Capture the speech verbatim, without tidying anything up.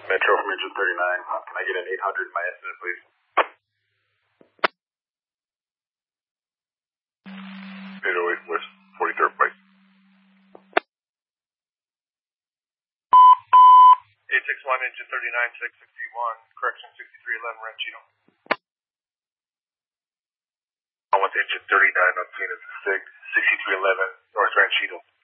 Metro from engine thirty-nine. Can I get an eight hundred in my estimate, please? eight oh eight West forty-third Pike. eight six one, engine thirty-nine, six sixty-one, correction sixty-three eleven, Ranchito. I want engine thirty-nine, I'm seeing it's a six, sixty-three eleven, North Ranchito.